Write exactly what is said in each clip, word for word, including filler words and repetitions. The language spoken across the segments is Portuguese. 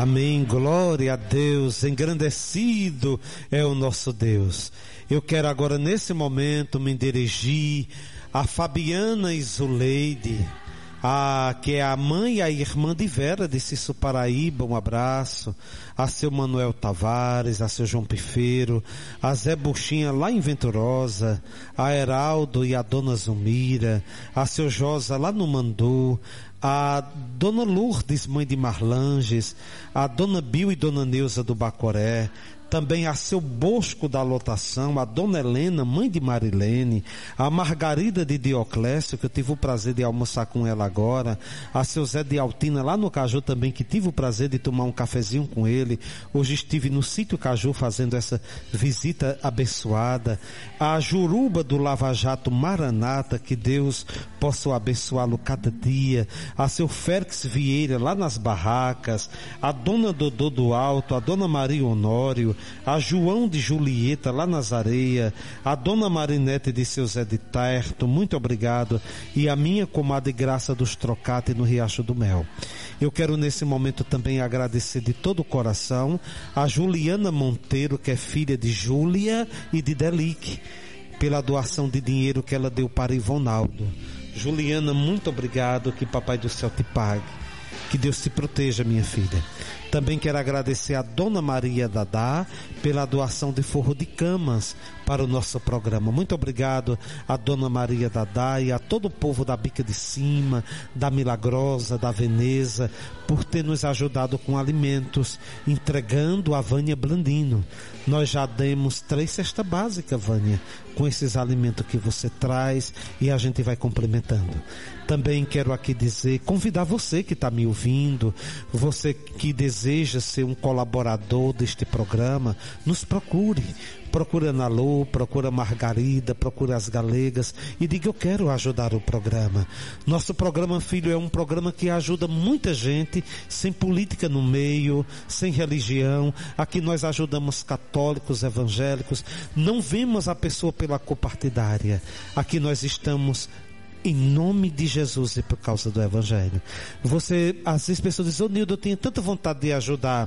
Amém, glória a Deus, engrandecido é o nosso Deus. Eu quero agora nesse momento me dirigir a Fabiana Isoleide, a, que é a mãe e a irmã de Vera de Cisso Paraíba, um abraço, a seu Manuel Tavares, a seu João Pifeiro, a Zé Buchinha lá em Venturosa, a Heraldo e a Dona Zumira, a seu Josa lá no Mandu, a Dona Lourdes, mãe de Marlanges, a Dona Bio e Dona Neuza do Bacoré, também a seu Bosco da Lotação, a Dona Helena, mãe de Marilene, a Margarida de Dioclésio, que eu tive o prazer de almoçar com ela agora, a seu Zé de Altina, lá no Caju também, que tive o prazer de tomar um cafezinho com ele. Hoje estive no sítio Caju fazendo essa visita abençoada. A Juruba do Lava Jato Maranata, que Deus possa abençoá-lo cada dia. A seu Félix Vieira, lá nas barracas. A Dona Dodô do Alto, a Dona Maria Honório, a João de Julieta lá nas Areias, a Dona Marinete de seu Zé de Terto, muito obrigado, e a minha comadre Graça dos Trocate no Riacho do Mel. Eu quero nesse momento também agradecer de todo o coração a Juliana Monteiro, que é filha de Júlia e de Delique, pela doação de dinheiro que ela deu para Ivonaldo. Juliana, muito obrigado, que Papai do Céu te pague, que Deus te proteja, minha filha. Também quero agradecer a Dona Maria Dadá pela doação de forro de camas para o nosso programa. Muito obrigado a Dona Maria Dadá e a todo o povo da Bica de Cima, da Milagrosa, da Veneza, por ter nos ajudado com alimentos, entregando a Vânia Blandino. Nós já demos três cestas básicas, Vânia, com esses alimentos que você traz, e a gente vai complementando. Também quero aqui dizer, convidar você que está me ouvindo, você que deseja ser um colaborador deste programa, nos procure. Procura Ana Lô, procura Margarida, procura as Galegas e diga: eu quero ajudar o programa. Nosso programa, filho, é um programa que ajuda muita gente, sem política no meio, sem religião. Aqui nós ajudamos católicos, evangélicos, não vemos a pessoa pela cor partidária. Aqui nós estamos em nome de Jesus e por causa do Evangelho. Você, às vezes, pessoas dizem: ô Nildo, eu tenho tanta vontade de ajudar,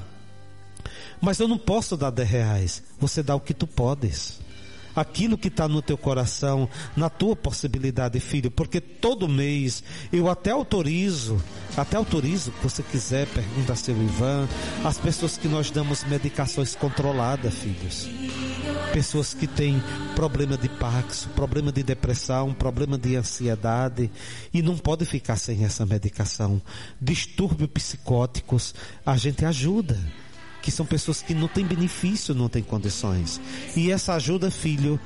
mas eu não posso dar dez reais. Você dá o que tu podes, aquilo que está no teu coração, na tua possibilidade, filho, porque todo mês eu até autorizo, até autorizo, se você quiser, pergunta a seu Ivan, as pessoas que nós damos medicações controladas, filhos. Pessoas que têm problema de Paxo, problema de depressão, problema de ansiedade, e não pode ficar sem essa medicação. Distúrbios psicóticos, a gente ajuda, que são pessoas que não têm benefício, não têm condições. E essa ajuda, filho,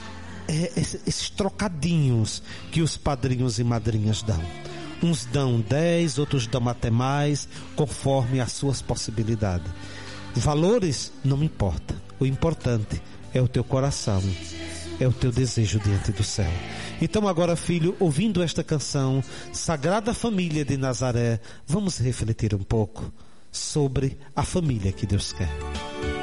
é esses trocadinhos que os padrinhos e madrinhas dão. Uns dão dez, outros dão até mais, conforme as suas possibilidades. Valores não importa. O importante é o teu coração, é o teu desejo diante do céu. Então agora, filho, ouvindo esta canção, Sagrada Família de Nazaré, vamos refletir um pouco sobre a família que Deus quer.